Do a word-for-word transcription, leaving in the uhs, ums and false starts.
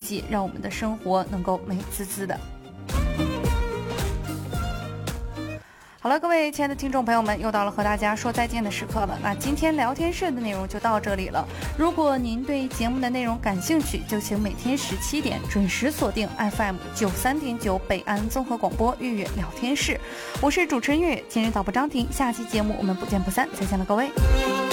济，让我们的生活能够美滋滋的。好了，各位亲爱的听众朋友们，又到了和大家说再见的时刻了。那今天聊天室的内容就到这里了。如果您对节目的内容感兴趣，就请每天十七点准时锁定 F M 九三点九北安综合广播月月聊天室。我是主持人月月，今日导播张婷，下期节目我们不见不散，再见了各位。